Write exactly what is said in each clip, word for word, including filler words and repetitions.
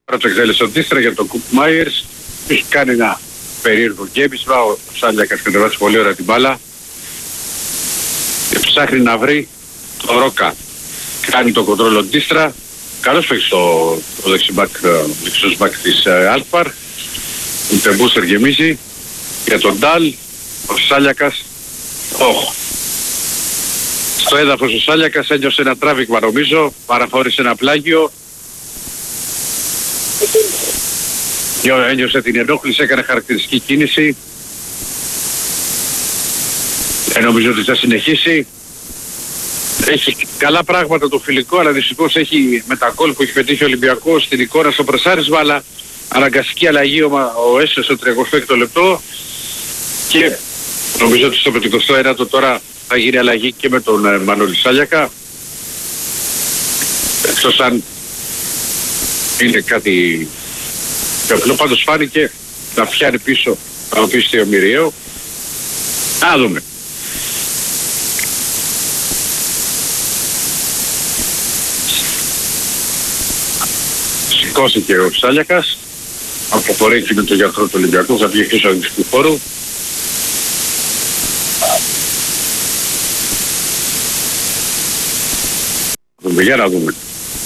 Πρώτο εκτέλεσε ο Τίστρα για τον Κουκ Μάιερς. Έχει κάνει ένα περίεργο γκέμισμα. Ο Σάλιακας κατεβάζει πολύ ωραία την μπάλα. Και ψάχνει να βρει το Ρόκα. Κάνει το κοντρόλ ο Τίστρα. Καλώς παίξει το, το δεξιμπακ, δεξιός μπακ της Αλκμαρ. Ο Τεμπούσερ γεμίζει. Για τον Ντάλ. Ο Σάλιακας. Oh. Στο έδαφος ο Σάλιακας ένιωσε ένα τράβηγμα νομίζω. Παραχώρησε ένα πλάγιο. Ένιωσε την ενόχληση, έκανε χαρακτηριστική κίνηση. Ε, νομίζω ότι θα συνεχίσει. Έχει καλά πράγματα το φιλικό, αλλά δυστυχώς έχει με τα γκολ που έχει πετύχει ο Ολυμπιακός στην εικόνα στο πρεσάρισμα, αλλά αναγκαστική αλλαγή ο, ο Έσσες στο τριάντα έκτο λεπτό και νομίζω ότι στο πενηκοστό ένατο τώρα θα γίνει αλλαγή και με τον ε, Μανώλη Σάλιακα. Εκτός αν είναι κάτι πιο απλό, πάντως φάνηκε να πιάνει πίσω από πίστη ο Μυριαίο. Να δούμε. Σηκώθηκε ο Σάλιακας, αποχωρεί και με τον γιατρό του Ολυμπιακού, θα βγει πίσω από του χώρου. Δούμε, για να δούμε.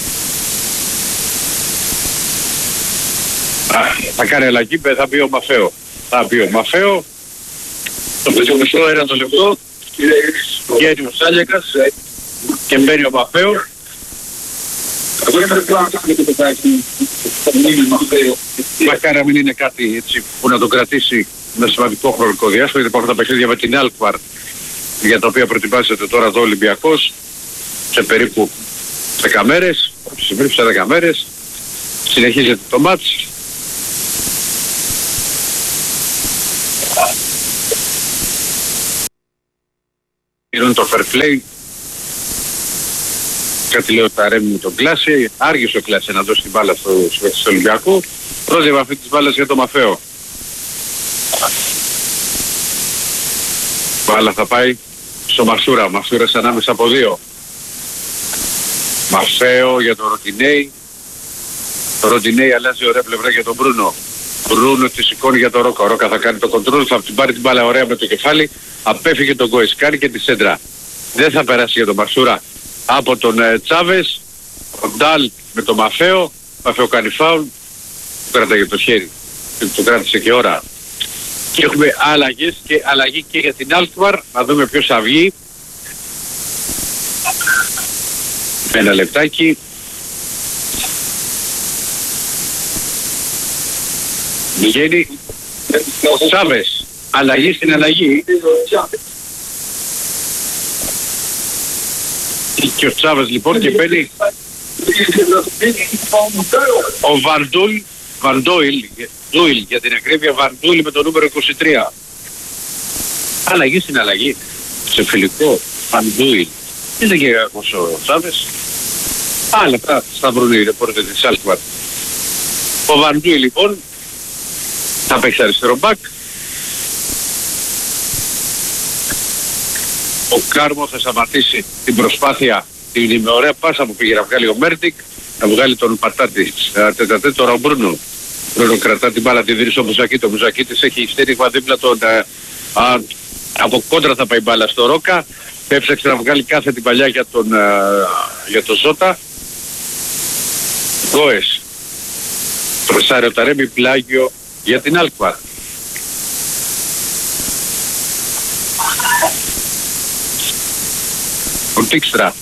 Α, θα κάνει αλλαγή, θα μπει ο Μαφαίο. Θα μπει ο Μαφαίο. Το πενηκοστό ένατο λεπτό. Βγαίνει ο Σάλιακας και μπαίνει ο Μαφαίο. Μακάρι να μην είναι κάτι έτσι που να τον κρατήσει με σημαντικό χρονικό διάστημα, γιατί υπάρχουν τα παιχνίδια με την Αλκμαρ για τα οποία προετοιμάζεται τώρα εδώ ο Ολυμπιακός σε περίπου δέκα μέρες, σε περίπου δέκα μέρες συνεχίζεται το μάτς. Είναι το fair play. Κάτι λέω τα ρέμι με τον Κλάση. Άργησε ο Κλάση να δώσει την μπάλα στο παίκτη του Ολυμπιακού. Πρώτη επαφή της μπάλας για το Μαφαίο. Μπάλα θα πάει στο Μασούρα. Ο Μασούρας ανάμεσα από δύο. Μαφαίο για τον Ροντινέι. Το Ροντινέι αλλάζει ωραία πλευρά για τον Μπρούνο. Μπρούνο τη σηκώνει για τον Ρόκα. Ο Ρόκα θα κάνει το κοντρόλ, θα την πάρει την μπάλα ωραία με το κεφάλι. Απέφυγε τον Γκόης. Κάνει και τη σέντρα. Δεν θα περάσει για τον Μασούρα από τον ε, Τσάβες. Ο Ντάλ με τον Μαφαίο. Μαφαίο κάνει φάουλ. Του κράταγε το χέρι. Του κράτησε και ώρα. Και έχουμε αλλαγές και αλλαγή και για την Αλκμαρ. Να δούμε ποιος θα βγει. Ένα λεπτάκι. Βγαίνει ο Τσάβες. Αλλαγή στην αλλαγή. Και ο Τσάβες λοιπόν και μπαίνει ο Βαντούλ, Βαντόιλ, Ντούιλ για την ακρίβεια, Βαντούλ με το νούμερο είκοσι τρία. Αλλαγή στην αλλαγή. Σε φιλικό, Βαντούιλ. Είναι και κακός ο Τσάβες. Άλλα αυτά θα βρουν οι ρεπόρτερ της Αλκμαρ. Ο Βαντούιλ λοιπόν θα παίξει αριστερό μπακ. Ο Κάρμο θα σταματήσει την προσπάθεια, την ωραία πάσα που πήγε να βγάλει ο Μέρτικ, να βγάλει τον Πατάτη, τετατέ τώρα ο Μπρούνο. Μπρούνο κρατά την μπάλα, τη δίνει στο Μουζακίτη. Ο Μουζακίτης έχει στήριγμα δίπλα τον, α, α, από κόντρα θα πάει μπάλα στο Ρόκα. Έψαξε να βγάλει κάθε την παλιά για τον, α, για τον Ζώτα. Γκόες. Προσάρει Ταρέμι, πλάγιο για την Αλκμαρ. Ο Τίξτρα.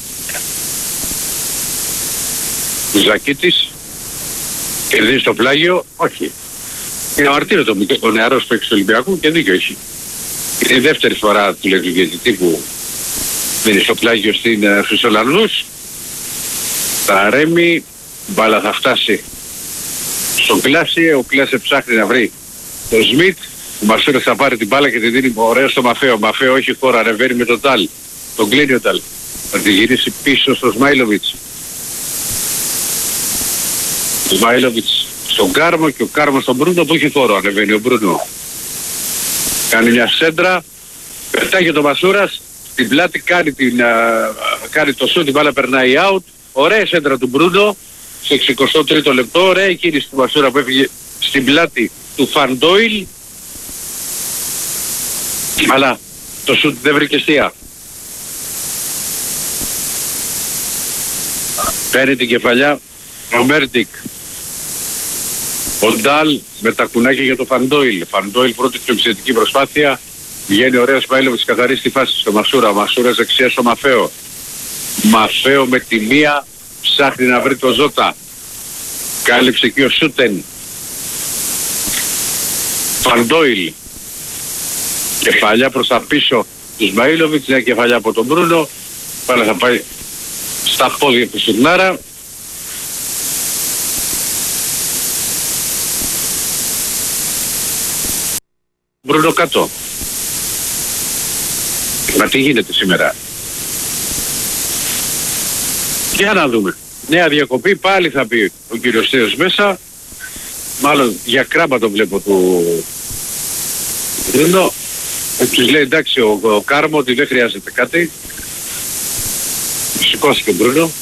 Ζακίτης. Κερδίζει το πλάγιο. Όχι. Είναι αμαρτύρω ο νεαρός παίκτης του Ολυμπιακού και δίκιο έχει. Είναι η δεύτερη φορά του λειτουργητή που δίνει στο πλάγιο στην uh, Χρυσολαρνούς. Τα Ρέμι. Μπάλα θα φτάσει στον Κλάση. Ο Κλάση ψάχνει να βρει τον Σμιτ. Ο Μασούρας θα πάρει την μπάλα και τη δίνει ωραία στο Μαφαίο. Μαφαίο όχι χώρα, ανεβαίνει με τον Τάλ. Τον κλείνει ο Τάλ. Θα τη γυρίσει πίσω στο Σμάιλοβιτς. Ο Σμάιλοβιτς στον Κάρμο και ο Κάρμο στον Μπρούνο που έχει χώρο. Ανεβαίνει ο Μπρούνο. Κάνει μια σέντρα. Πετάγει το Μασούρας. Στην πλάτη κάνει, την, α, κάνει το σούτ, την μπάλα περνάει out. Ωραία σέντρα του Μπρούνο. στο εξηκοστό τρίτο λεπτό, ωραία η κίνηση του Μασούρα που έφυγε στην πλάτη του Φαντόιλ, αλλά το σουτ δεν βρήκε εστία. Παίρνει την κεφαλιά ο Μέρντικ. Ο Ντάλ με τα κουνάκια για το Φαντόιλ. Φαντόιλ πρώτη πιο επιθετική προσπάθεια. Βγαίνει ωραίος Μάιλοβιτς, καθαρίζει τη φάση στο Μασούρα. Μασούρας δεξιά στο Μαφέο. Μαφέο με τη μία ψάχνει να βρει το Ζώτα. Κάλυψε εκεί ο Σούτεν. Φαντόιλ. Κεφαλιά προς τα πίσω του Σμαΐλοβιτς, μια κεφαλιά από τον Μπρούνο. Πάλι θα πάει στα πόδια του Στουρνάρα. Μπρούνο κάτω. Μα τι γίνεται σήμερα. Για να δούμε. Νέα διακοπή, πάλι θα πει ο κύριος Θέος μέσα. Μάλλον για κράμπα το βλέπω του Μπρούνο. Τους λέει εντάξει ο, ο Κάρμο ότι δεν χρειάζεται κάτι. Σηκώθηκε ο Μπρούνο.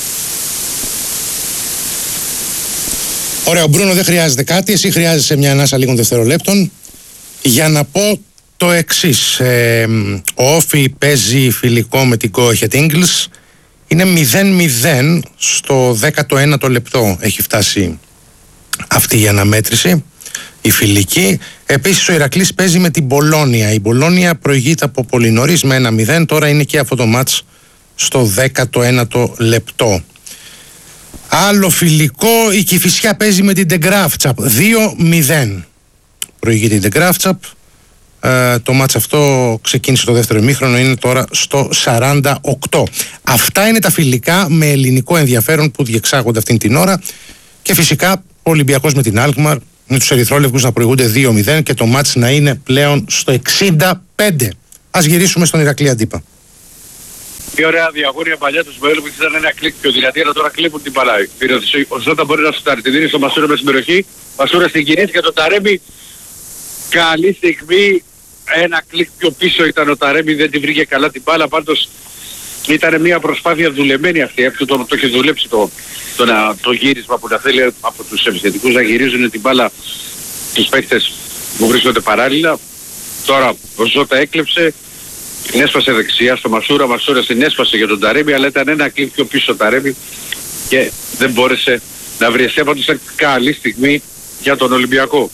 Ωραία, ο Μπρούνο δεν χρειάζεται κάτι. Εσύ χρειάζεσαι μια ανάσα λίγων δευτερολέπτων για να πω το εξής. Ε, ο Όφι παίζει φιλικό με την Go Ahead Eagles. Είναι μηδέν μηδέν στο δέκατο ένατο λεπτό έχει φτάσει αυτή η αναμέτρηση, η φιλική. Επίσης ο Ηρακλής παίζει με την Μπολόνια. Η Μπολόνια προηγείται από πολύ νωρίς με ένα μηδέν. Τώρα είναι και αυτό το μάτς στο δέκατο ένατο λεπτό. Άλλο φιλικό, η Κηφισιά παίζει με την Ντεγκράφτσαπ. δύο μηδέν προηγείται η Ντεγκράφτσαπ. Ε, το μάτς αυτό ξεκίνησε το δεύτερο ημίχρονο, είναι τώρα στο σαράντα οκτώ. Αυτά είναι τα φιλικά με ελληνικό ενδιαφέρον που διεξάγονται αυτήν την ώρα. Και φυσικά ο Ολυμπιακός με την Αλκμαρ, με τους ερυθρόλευκους να προηγούνται δύο μηδέν και το μάτς να είναι πλέον στο εξήντα πέντε. Ας γυρίσουμε στον Ηρακλή Αντίπα. Τι ωραία διαγώνια παλιά του Σμαΐλοβιτς ήταν ένα κλικ πιο δυνατή, αλλά τώρα κλείνουν την παλάι. Ο Ζώτα μπορεί να σουτάρει, τη δίνει στο Μασούρα μέσα στην περιοχή. Μασούρα στην κινήση και το Ταρέμι. Καλή στιγμή. Ένα κλικ πιο πίσω ήταν ο Ταρέμι, δεν τη βρήκε καλά την μπάλα. Πάντως ήταν μια προσπάθεια δουλεμένη αυτή. Αυτό το, το είχε δουλέψει το, το, το, το γύρισμα που να θέλει από τους επιθετικούς να γυρίζουν την μπάλα τους παίκτες που βρίσκονται παράλληλα. Τώρα ο Ζώτα έκλεψε, την έσπασε δεξιά στο Μασούρα, Μασούρα την έσπασε για τον Ταρέμι, αλλά ήταν ένα κλικ πιο πίσω ο Ταρέμι και δεν μπόρεσε να βρει εστία. Πάντως ήταν καλή στιγμή για τον Ολυμπιακό.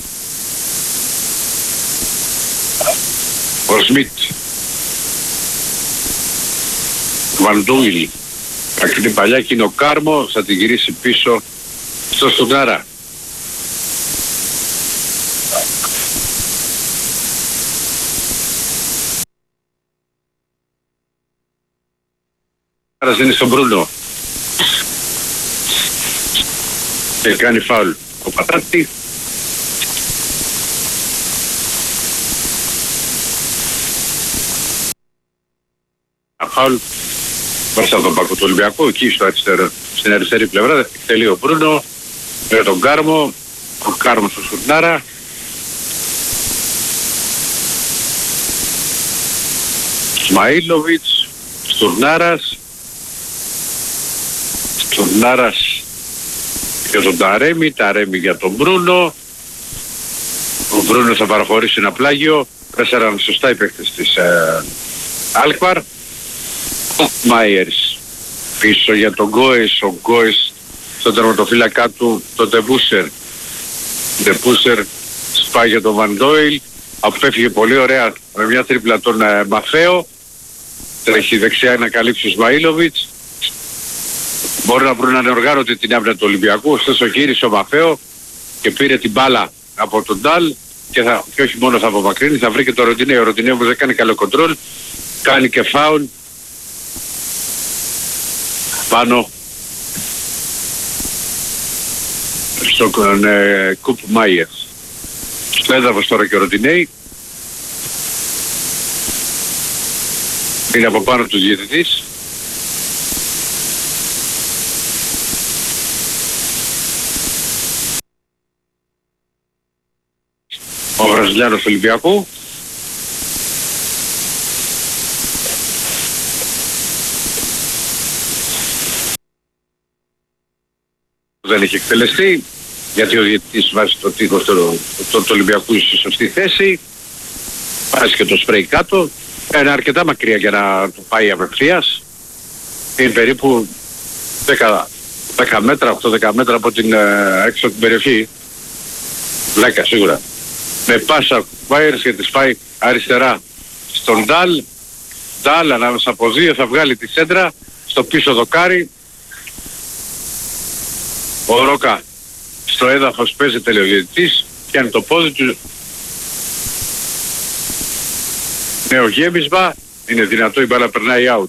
Ο Σμιτ, Βαντούιλ, ακρινή παλιά και είναι ο Κάρμο, θα την γυρίσει πίσω στο Στουνάρα. Άρα είναι στον Μπρούνο και κάνει φάουλ ο Πατάτη. Φάουλ μπροστά από τον πάκο του Ολυμπιακού, εκεί στο αριστερό, στην αριστερή πλευρά εκτελεί ο Μπρούνο με τον Κάρμο, ο Κάρμο στο Στουρνάρα. Σμαΐλοβιτς, Στουρνάρας, Στουρνάρας για τον Ταρέμι, Ταρέμι για τον Μπρούνο. Ο Μπρούνο θα παραχωρήσει ένα πλάγιο, πέσαραν σωστά οι παίκτες της ε, Αλκμαρ. Ο Μάιερς πίσω για τον Γκόες, ο Γκόες στον τερματοφύλακά του, τον Ντεπούσερ. Ντεπούσερ σπάει για τον Βαντόιλ, απέφυγε πολύ ωραία με μια τρίπλα τον ε, Μαφέο. Τρέχει δεξιά να καλύψει ο Σμαΐλοβιτς. Μπορεί να βρουν ανεοργάνωτη την άμυνα του Ολυμπιακού, ωστόσο γύρισε ο Μαφέο και πήρε την μπάλα από τον Ντάλ και, θα, και όχι μόνο θα απομακρύνει, θα βρει και το Ροντινέ. Ο Ροντινέ όμως δεν κάνει καλό κοντρόλ, κάνει και φάουλ πάνω στον ε, Κουπ Μάιερς. Στο έδαφος τώρα και ο Ροντινέι. Είναι από πάνω του διαιτητής. Ο Βραζιλιάνος του Ολυμπιακού. δεν έχει εκτελεστεί, γιατί ο διαιτητής βάζει το τείχος του το, το Ολυμπιακού στη σωστή θέση, βάζει και το σπρέι κάτω, είναι αρκετά μακριά για να το πάει απευθείας, είναι περίπου δέκα μέτρα, οκτώ δέκα μέτρα από την ε, έξω από την περιοχή, δέκα σίγουρα. Με πάσα Μάιερς και τη πάει αριστερά στον Ντάλ, Ντάλ ανάμεσα από δύο θα βγάλει τη σέντρα, στο πίσω δοκάρι, ο Ρόκα στο έδαφος παίζει τελειοδιαιτητής, πιάνει το πόδι του, νέο γέμισμα, είναι δυνατό, η μπάλα περνάει out.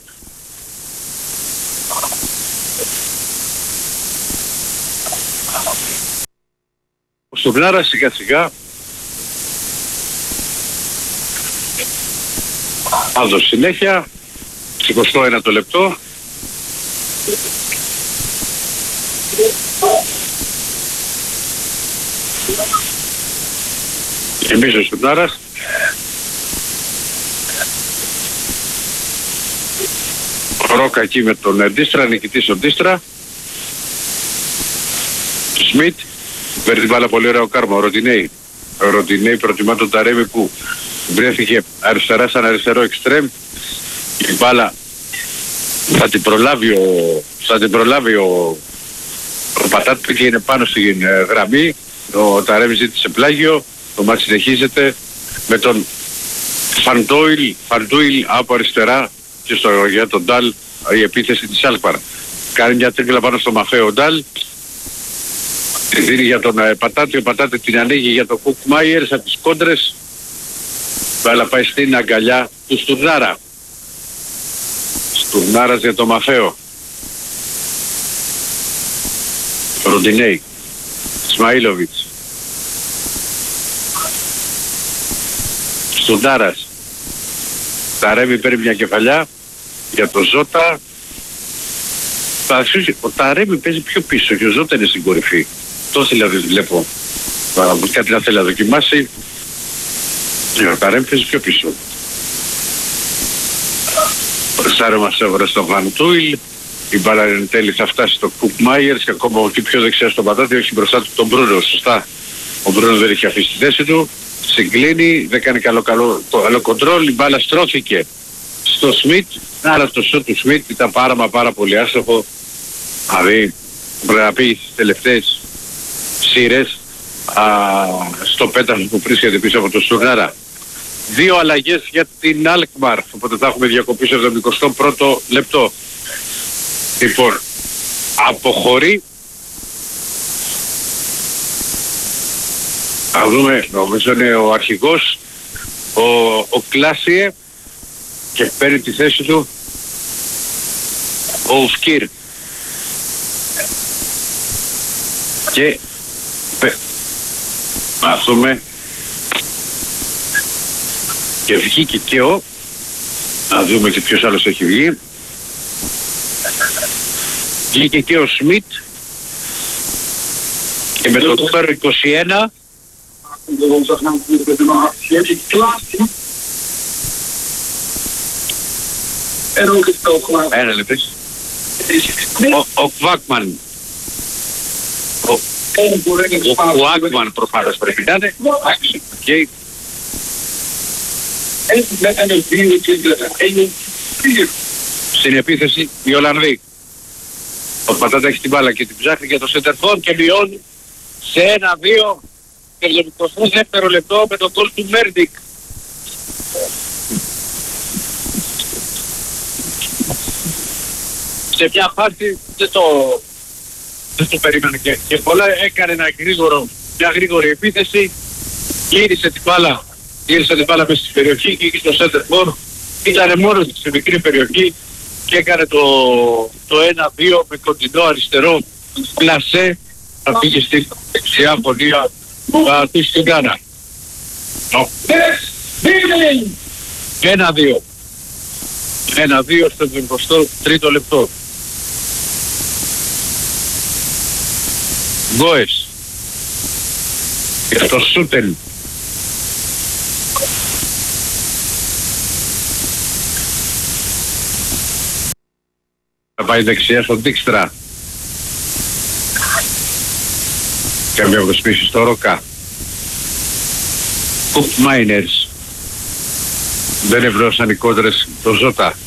Ο Στουρνάρας σιγά σιγά άδω συνέχεια, εικοστό ένατο λεπτό. Εμείς ο Στουρνάρας. Ρόκα εκεί με τον Ντίστρα, νικητής ο Ντίστρα. Σμιτ, παίρνει την μπάλα πολύ ωραίο κάρμα, ο Ροντινέι. Ο Ροντινέι προτιμά τον Ταρέμι που βρέθηκε αριστερά σαν αριστερό εξτρέμ. Η μπάλα θα την προλάβει ο, θα την προλάβει ο, ο Πατάτη και είναι πάνω στην ε, γραμμή. Ο Ταρέμι ζήτησε πλάγιο. Το μάτς συνεχίζεται με τον Φαντόιλ, Φαντούιλ από αριστερά και στο, για τον Ντάλ η επίθεση της Άλκμαρ. Κάνει μια τρίκλα πάνω στο Μαφέο Ντάλ. Τη δίνει για τον ε, Πατάτη, ο Πατάτη την ανοίγει για τον Κουκ Μάιερς από τις κόντρες. Αλλά πάει στην αγκαλιά του Στουρνάρα. Στουρνάρας για τον Μαφέο. Ροντινέι. Ισμαήλοβιτς. Στουρνάρας. Ταρέμι παίρνει μια κεφαλιά για τον Ζώτα. Ο Ταρέμι παίζει πιο πίσω και ο Ζώτα είναι στην κορυφή. Τόσο δηλαδή βλέπω. Κάτι να θέλει να δοκιμάσει. Ο Ταρέμι παίζει πιο πίσω. Σάρε μας έβρε στο Βαντούιλ. Η μπάλα εν τέλει θα φτάσει στο Κουκ Μάιερς και ακόμα εκεί πιο δεξιά στον Πατάτη, όχι μπροστά του τον Μπρούνο. Σωστά. Ο Μπρούνο δεν είχε αφήσει τη θέση του. Συγκλίνει, δεν κάνει καλό, καλό, το καλό κοντρόλ. Η μπάλα στρώθηκε στο Σμιτ. Αλλά το σούτ του Σμιτ ήταν πάρα μα πάρα πολύ άστοχο. Δηλαδή πρέπει να πει στις τελευταίες σειρές στο πέτασμα που βρίσκεται πίσω από το Στουρνάρα. Δύο αλλαγές για την Αλκμαρ, οπότε θα έχουμε διακοπή στο εβδομηκοστό πρώτο λεπτό. Λοιπόν, αποχωρεί. Θα δούμε, νομίζω είναι ο αρχηγός, ο, ο Κλάσιε, και παίρνει τη θέση του ο Ουσκύρ. Και να δούμε, και βγήκε και ο, να δούμε και ποιος άλλος έχει βγει. Βγήκε και ο Σμιτ και με το νούμερο είκοσι ένα ένα λεπτό. Ο, ο Κβάκμαν ο, ο Κβάκμαν προφανώς πρέπει να είναι. Okay. Στην επίθεση οι Ολλανδοί. Ο Πατάτα έχει την μπάλα και την ψάχνει για το σεντερφόρ και μειώνει σε ένα δύο και εβδομηκοστό δεύτερο λεπτό με τον γκολ του Μέρντικ. Σε μια φάση δεν το, δεν το περίμενε και, και πολλά, έκανε ένα γρήγορο, μια γρήγορη επίθεση, γύρισε την μπάλα, γύρισε την μπάλα μέσα στην περιοχή και στο σεντερφόρ, ήταν μόνος στη μικρή περιοχή και έκανε το, το ένα δύο με κοντινό αριστερό πλασέ, θα πήγε στην δεξιά πονία του στην Κάνα. ένα δύο. ένα δύο στο εικοστό τρίτο λεπτό. Γκόες για το Σούτεν. Θα πάει δεξιά στον Ντίκστρα. Καμία προσπίση στο Ροκά. Κουπ Μάινερς. Δεν ευρώσαν οι κόντρες το Ζώτα.